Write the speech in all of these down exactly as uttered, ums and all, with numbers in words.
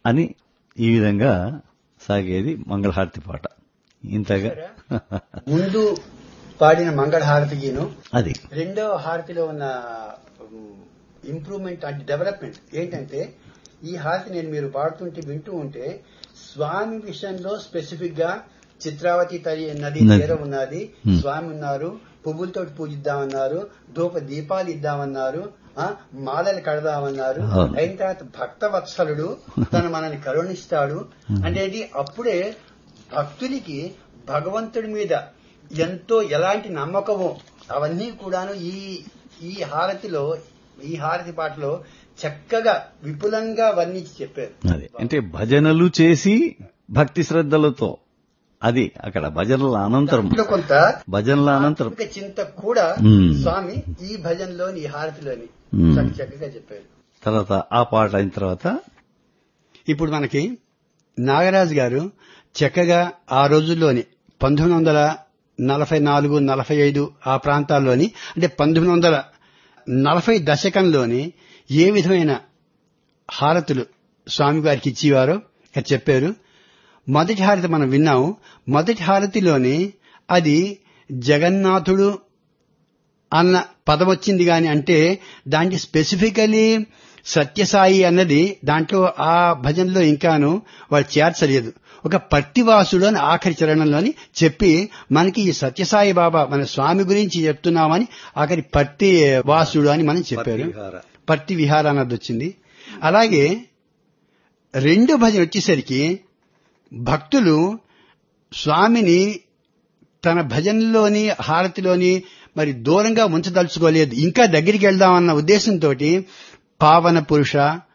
అని ఈ విధంగా సాగేది మంగళహారతి పాట. ఇంతగా ముందు పాడిన మంగళహారతికిను అది రెండో హారతిలో ఉన్న ఇంప్రూవ్మెంట్ అంటే డెవలప్మెంట్ ఏంటంటే, ఈ హారతి నేను మీరు పాడుతుంటే వింటూ ఉంటే స్వామి విషయంలో స్పెసిఫిక్ గా చిత్రావతి తల్లి నది తీరం ఉన్నది, స్వామి ఉన్నారు, పువ్వులతో పూజిద్దామన్నారు, ధూప దీపాలు ఇద్దామన్నారు, మాలలు కడదామన్నారు, అయిన తర్వాత భక్త వత్సలుడు తను మనల్ని కరుణిస్తాడు అంటే అప్పుడే భక్తులకి భగవంతుడి మీద ఎంతో ఎలాంటి నమ్మకమో అవన్నీ కూడాను ఈ ఈ హారతిలో ఈ హారతి పాటలో చక్కగా విపులంగా వర్ణించి చెప్పారు. అదే అంటే భజనలు చేసి భక్తి శ్రద్ధలతో, అది అక్కడ భజనల అనంతరం కొంత భజనల అనంతరం చింత కూడా స్వామి ఈ భజనలోని ఈ హారతిలోని చక్కగా చెప్పారు. తర్వాత ఆ పాట అయిన తర్వాత ఇప్పుడు మనకి నాగరాజు గారు చక్కగా ఆ రోజుల్లోని పంతొమ్మిది వందల నలభై నాలుగు నలభై ఐదు ఆ ప్రాంతాల్లోని అంటే పంతొమ్మిది వందల నలభై దశకంలోని ఏ విధమైన హారతులు స్వామివారికి ఇచ్చేవారో చెప్పారు. మొదటి హారతి మనం విన్నాము. మొదటి హారతిలోని అది జగన్నాథుడు అన్న పదం వచ్చింది గాని అంటే దాంట్లో స్పెసిఫికలీ సత్యసాయి అన్నది దాంట్లో ఆ భజనలో ఇంకాను వాళ్ళు చేర్చలేదు. ఒక పట్టివాసుడు అని ఆఖరి చరణంలోని చెప్పి మనకి ఈ సత్యసాయి బాబా మన స్వామి గురించి చెప్తున్నామని ఆఖరి పట్టి వాసుడు అని మనం చెప్పారు. పట్టి విహార అన్నది వచ్చింది. అలాగే రెండు భజన వచ్చేసరికి భక్తులు స్వామిని తన భజనలోని హారతిలోని మరి దూరంగా ఉంచదలుచుకోలేదు, ఇంకా దగ్గరికి వెళ్దామన్న ఉద్దేశంతో పావన పురుష,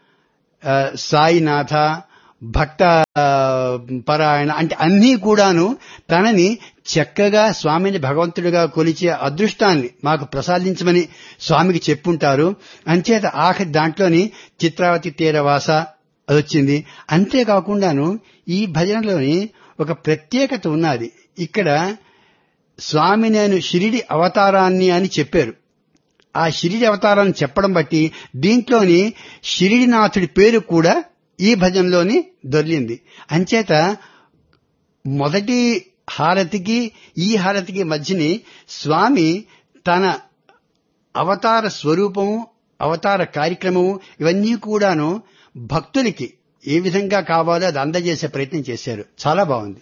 సాయినాథ, భక్త పరాయణ అంటే అన్నీ కూడాను తనని చక్కగా స్వామిని భగవంతుడిగా కొలిచే అదృష్టాన్ని మాకు ప్రసాదించమని స్వామికి చెప్పుంటారు. అంచేత ఆఖరి దాంట్లోని చిత్రావతి తీరవాస అది వచ్చింది. అంతేకాకుండాను ఈ భజనలోని ఒక ప్రత్యేకత ఉన్నది. ఇక్కడ స్వామి నేను షిరిడి అవతారాన్ని అని చెప్పారు. ఆ షిరిడి అవతారాన్ని చెప్పడం బట్టి దీంట్లోని షిరిడినాథుడి పేరు కూడా ఈ భజనలోని దొర్లింది. అంచేత మొదటి హారతికి ఈ హారతికి మధ్యని స్వామి తన అవతార స్వరూపము, అవతార కార్యక్రమము ఇవన్నీ కూడాను భక్తులకి ఏ విధంగా కావాలో అది అందజేసే ప్రయత్నం చేశారు. చాలా బాగుంది.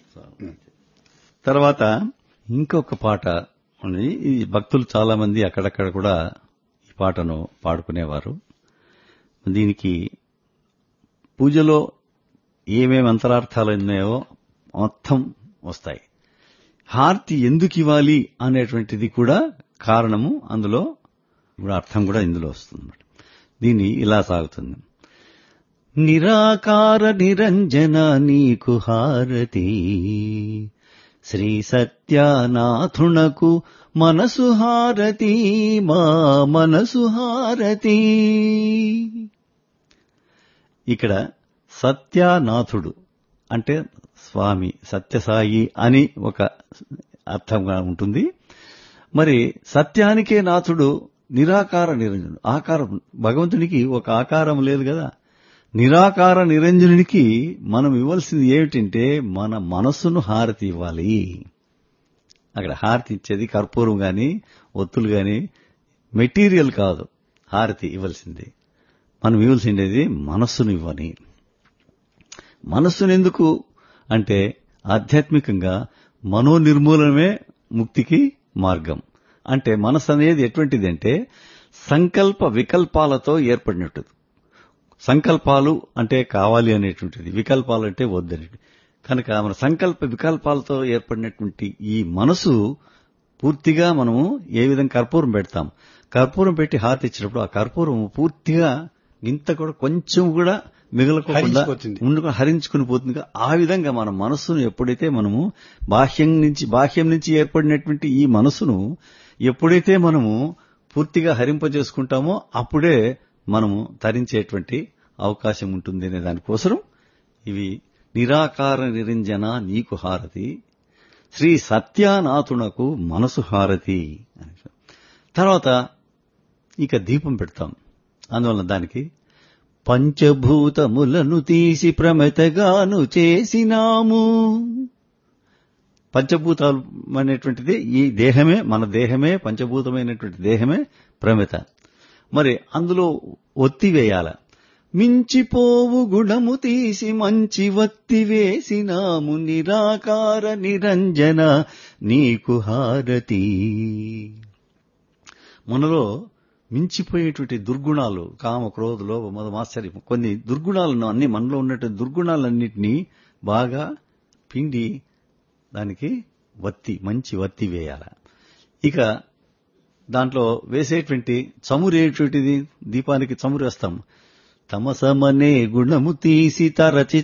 తర్వాత ఇంకొక పాట ఉంది. ఈ భక్తులు చాలా మంది అక్కడక్కడ కూడా ఈ పాటను పాడుకునేవారు. దీనికి పూజలో ఏమేమి అంతరార్థాలు ఉన్నాయో మొత్తం వస్తాయి. హారతి ఎందుకు ఇవ్వాలి అనేటువంటిది కూడా కారణము అందులో కూడా అర్థం కూడా ఇందులో వస్తుంది. దీన్ని ఇలా సాగుతుంది. నిరాకార నిరంజన నీకు హారతి, శ్రీ సత్యనాథునకు మనసు హారతి, మా మనసు హారతి. ఇక్కడ సత్యనాథుడు అంటే స్వామి సత్యసాయి అని ఒక అర్థంగా ఉంటుంది. మరి సత్యానికే నాథుడు నిరాకార నిరంజనుడు. ఆకారం భగవంతునికి ఒక ఆకారం లేదు కదా. నిరాకార నిరంజనునికి మనం ఇవ్వాల్సింది ఏమిటంటే మన మనస్సును హారతి ఇవ్వాలి. అక్కడ హారతి ఇచ్చేది కర్పూరం గాని ఒత్తులు గాని మెటీరియల్ కాదు. హారతి ఇవ్వాల్సింది మనం ఇవ్వాల్సిండేది మనస్సును ఇవ్వని. మనస్సును ఎందుకు అంటే ఆధ్యాత్మికంగా మనోనిర్మూలనమే ముక్తికి మార్గం. అంటే మనస్సు అనేది ఎటువంటిది అంటే సంకల్ప వికల్పాలతో ఏర్పడినట్టు. సంకల్పాలు అంటే కావాలి అనేటువంటిది, వికల్పాలు అంటే వద్దనేది. కనుక మన సంకల్ప వికల్పాలతో ఏర్పడినటువంటి ఈ మనసు పూర్తిగా మనము ఏ విధంగా కర్పూరం పెడతాం, కర్పూరం పెట్టి హారతి ఇచ్చినప్పుడు ఆ కర్పూరం పూర్తిగా ఇంత కూడా కొంచెం కూడా మిగలకుండా ఉండుకొని హరించుకుని పోతుంది. ఆ విధంగా మన మనస్సును ఎప్పుడైతే మనము బాహ్యం నుంచి బాహ్యం నుంచి ఏర్పడినటువంటి ఈ మనసును ఎప్పుడైతే మనము పూర్తిగా హరింపజేసుకుంటామో అప్పుడే మనము తరించేటువంటి అవకాశం ఉంటుంది అనే దానికోసం ఇవి నిరాకార నిరంజన నీకు హారతి, శ్రీ సత్యనాథునకు మనసు హారతి. తర్వాత ఇక దీపం పెడతాం. అందువల్ల దానికి పంచభూతములను తీసి ప్రమతగాను చేసినాము. పంచభూతాలు అనేటువంటిది ఈ దేహమే, మన దేహమే పంచభూతమైనటువంటి దేహమే ప్రమిత. మరి అందులో ఒత్తి వేయాల. మించిపోవు గుణము తీసి మంచి వత్తి వేసినాము, నిరాకార నిరంజన నీకు హారతి. మనలో మించిపోయేటువంటి దుర్గుణాలు, కామ క్రోధ లోభ మద మాత్సర్యం, కొన్ని దుర్గుణాలను అన్ని మనలో ఉన్నటువంటి దుర్గుణాలన్నింటినీ బాగా పిండి దానికి వత్తి, మంచి వత్తి వేయాల. ఇక దాంట్లో వేసేటువంటి చమురేటువంటిది, దీపానికి చమురు వేస్తాం. తమసమనే గుణము తీసి తరచి